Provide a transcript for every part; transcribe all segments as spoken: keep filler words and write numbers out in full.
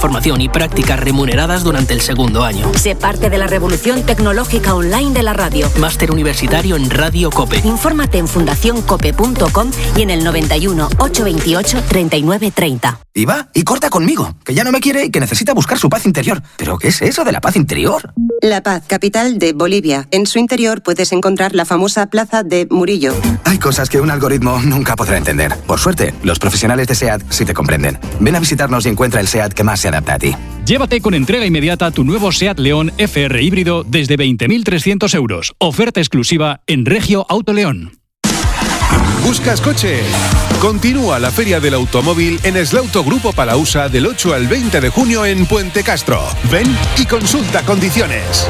Formación y prácticas remuneradas durante el segundo año. Sé parte de la revolución tecnológica online de la radio. Máster universitario en Radio COPE. Infórmate en fundación cope punto com y en el noventa y uno, ochocientos veintiocho, treinta y nueve treinta. Y va, y corta conmigo, que ya no me quiere y que necesita buscar su paz interior. ¿Pero qué es eso de la paz interior? La Paz, capital de Bolivia. En su interior puedes encontrar la famosa plaza de Murillo. Hay cosas que un algoritmo nunca podrá entender. Por suerte, los profesionales de SEAT sí te comprenden. Ven a visitarnos y encuentra el SEAT que más se adapta a ti. Llévate con entrega inmediata tu nuevo SEAT León F R híbrido desde veinte mil trescientos euros. Oferta exclusiva en Regio Auto León. ¿Buscas coche? Continúa la Feria del Automóvil en Slaughter Grupo Palausa del ocho al veinte de junio en Puente Castro. Ven y consulta condiciones.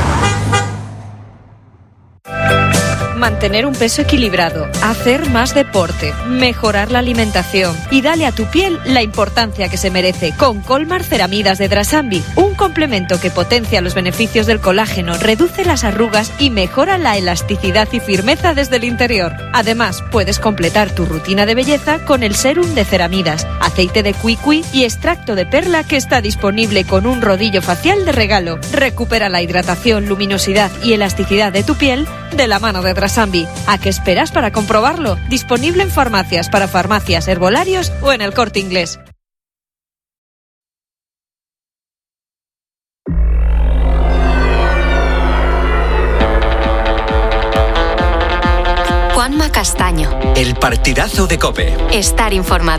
Mantener un peso equilibrado, hacer más deporte, mejorar la alimentación y dale a tu piel la importancia que se merece con Colmar Ceramidas de Drasambi, un complemento que potencia los beneficios del colágeno, reduce las arrugas y mejora la elasticidad y firmeza desde el interior. Además, puedes completar tu rutina de belleza con el sérum de ceramidas, aceite de cuicui y extracto de perla que está disponible con un rodillo facial de regalo. Recupera la hidratación, luminosidad y elasticidad de tu piel de la mano de Drasambi. ¿A qué esperas para comprobarlo? Disponible en farmacias, para farmacias, herbolarios o en el Corte Inglés. Juanma Castaño. El partidazo de COPE. Estar informado.